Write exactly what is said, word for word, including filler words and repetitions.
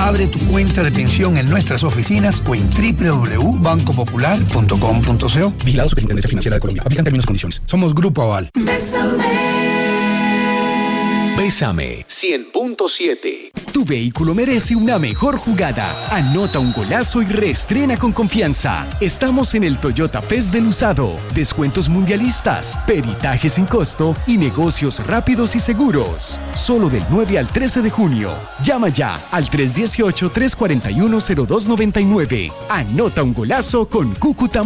Abre tu cuenta de pensión en nuestras oficinas o en doble u doble u doble u punto banco popular punto com punto co. Vigilado Superintendencia Financiera de Colombia. Aplican términos y condiciones. Somos Grupo Aval. Bésame cien punto siete. Tu vehículo merece una mejor jugada. Anota un golazo y reestrena con confianza. Estamos en el Toyota Fest del Usado. Descuentos mundialistas, peritaje sin costo y negocios rápidos y seguros. Solo del nueve al trece de junio. Llama ya al tres uno ocho, tres cuatro uno, cero dos nueve nueve. Anota un golazo con Cúcuta